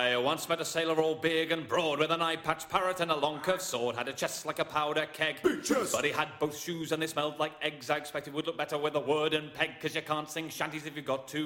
I once met a sailor all big and broad, with an eye-patch parrot and a long curved sword. Had a chest like a powder keg, Big chest. but he had both shoes and they smelled like eggs. I expected would look better with a wooden peg, 'cause you can't sing shanties if you've got two